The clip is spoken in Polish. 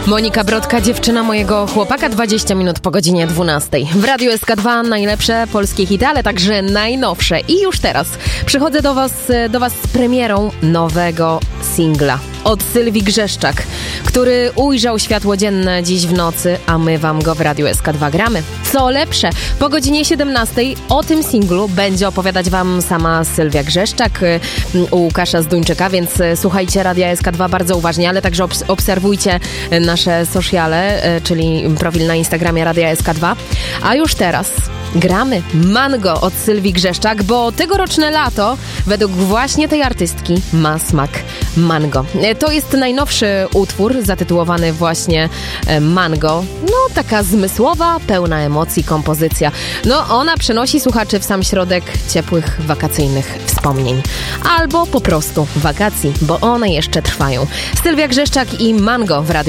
Monika Brodka, dziewczyna mojego chłopaka, 20 minut po godzinie 12. W Radiu SK2 najlepsze polskie hity, ale także najnowsze. I już teraz przychodzę do was z premierą nowego singla od Sylwii Grzeszczak, który ujrzał światło dzienne dziś w nocy, a my wam go w Radiu SK2 gramy. Co lepsze, po godzinie 17 o tym singlu będzie opowiadać wam sama Sylwia Grzeszczak u Łukasza Zduńczyka, więc słuchajcie Radia SK2 bardzo uważnie, ale także obserwujcie nasze sociale, czyli profil na Instagramie Radia SK2. A już teraz gramy Mango od Sylwii Grzeszczak, bo tegoroczne lato według właśnie tej artystki ma smak mango. To jest najnowszy utwór zatytułowany właśnie Mango. No taka zmysłowa, pełna emocji kompozycja. No ona przenosi słuchaczy w sam środek ciepłych, wakacyjnych wspomnień. Albo po prostu wakacji, bo one jeszcze trwają. Sylwia Grzeszczak i Mango w Radiu